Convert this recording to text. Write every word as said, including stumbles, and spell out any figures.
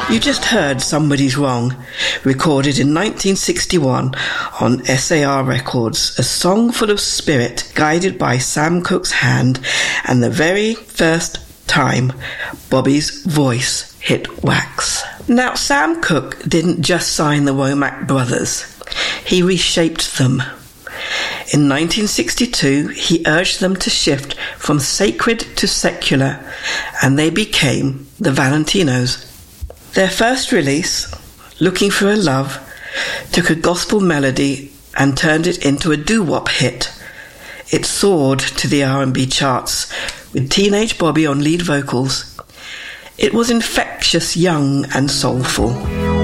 You just heard Somebody's Wrong, recorded in nineteen sixty-one on S A R Records, a song full of spirit guided by Sam Cooke's hand, and the very first time Bobby's voice hit wax. Now, Sam Cooke didn't just sign the Womack Brothers, he reshaped them. In nineteen sixty-two, he urged them to shift from sacred to secular, and they became the Valentinos. Their first release, Looking for a Love, took a gospel melody and turned it into a doo-wop hit. It soared to the R and B charts, with Teenage Bobby on lead vocals. It was infectious, young and soulful.